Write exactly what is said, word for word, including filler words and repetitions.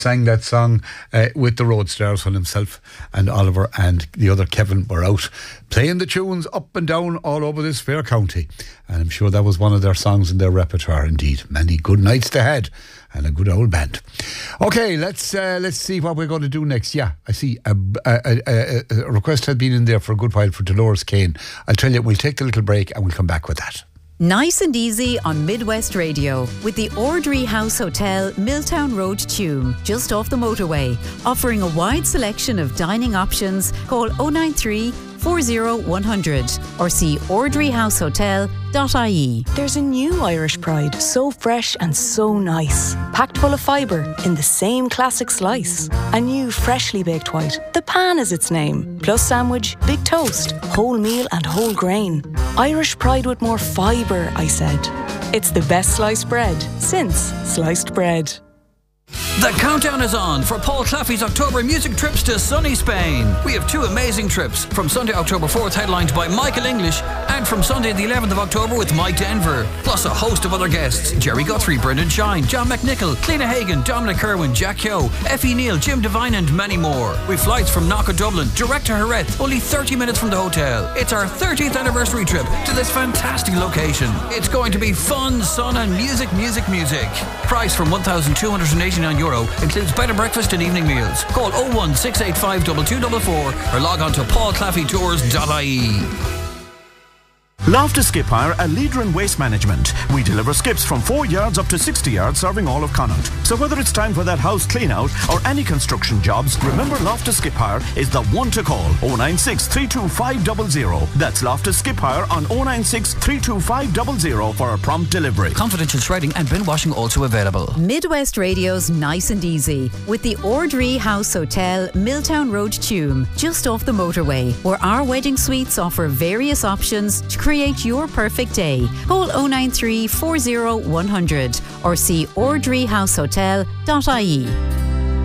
sang that song uh, with the Road Stars when himself and Oliver and the other Kevin were out playing the tunes up and down all over this fair county, and I'm sure that was one of their songs in their repertoire indeed. Many good nights they had and a good old band. Okay, let's uh, let's see what we're going to do next. Yeah, I see a, a, a, a request had been in there for a good while for Dolores Kane. I'll tell you, we'll take a little break and we'll come back with that. Nice and easy on Midwest Radio with the Ordry House Hotel, Milltown Road, Tuam, just off the motorway. Offering a wide selection of dining options. Call oh nine three, four oh one hundred or see ordry house hotel dot I E. There's a new Irish Pride, so fresh and so nice. Packed full of fibre in the same classic slice. A new freshly baked white, the pan is its name. Plus sandwich, big toast, whole meal and whole grain. Irish Pride with more fibre, I said. It's the best sliced bread since sliced bread. The countdown is on for Paul Claffey's October music trips to sunny Spain. We have two amazing trips, from Sunday October fourth headlined by Michael English, and from Sunday the eleventh of October with Mike Denver, plus a host of other guests: Jerry Guthrie, Brendan Shine, John McNichol, Cliona Hagan, Dominic Kerwin, Jack Kyo, Effie Neal, Jim Devine and many more. With flights from Knock Dublin direct to Jerez, only thirty minutes from the hotel. It's our thirtieth anniversary trip to this fantastic location. It's going to be fun, sun and music, music, music. Price from one thousand two hundred eighty-nine euro, includes bed and breakfast and evening meals. Call oh one six eight five two two four four or log on to paul claffey tours dot I E. Loftus Skip Hire, a leader in waste management. We deliver skips from four yards up to sixty yards, serving all of Connaught. So whether it's time for that house clean out or any construction jobs, remember Loftus Skip Hire is the one to call. oh nine six, three two five zero zero. That's Loftus Skip Hire on oh nine six, three two five zero zero for a prompt delivery. Confidential shredding and bin washing also available. Midwest Radio's Nice and Easy with the Ordry House Hotel, Milltown Road, Tuam, just off the motorway, where our wedding suites offer various options to create your perfect day. Call oh nine three, four oh one hundred or see ordry house hotel dot I E.